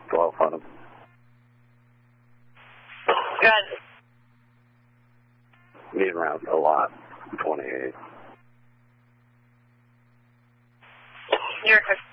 12 on him. Good. Need around a lot. 28. You're good.